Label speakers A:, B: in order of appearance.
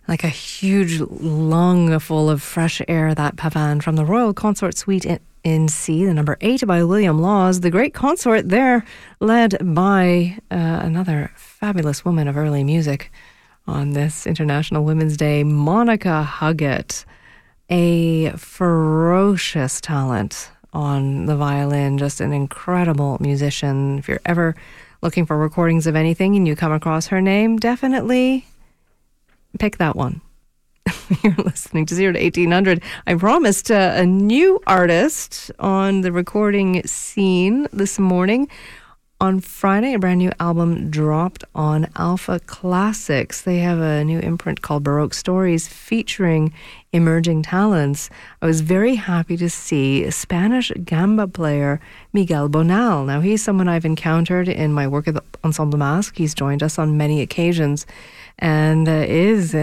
A: like a huge lung full of fresh air, that Pavane from the Royal Consort Suite in C, the number 8 by William Laws. The great consort there, led by another fabulous woman of early music on this International Women's Day, Monica Huggett, a ferocious talent on the violin, just an incredible musician. If you're ever looking for recordings of anything and you come across her name, definitely pick that one. You're listening to 0 to 1800. I promised a new artist on the recording scene this morning. On Friday, a brand new album dropped on Alpha Classics. They have a new imprint called Baroque Stories featuring emerging talents. I was very happy to see Spanish gamba player Miguel Bonal. Now, he's someone I've encountered in my work at the Ensemble Masque. He's joined us on many occasions and is